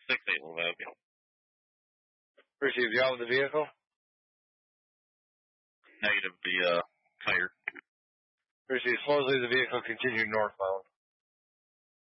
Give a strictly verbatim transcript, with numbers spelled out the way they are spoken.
six eight Livonia. Received. You out with the vehicle? Negative, the uh, tire. Received. Slowly the vehicle continued northbound.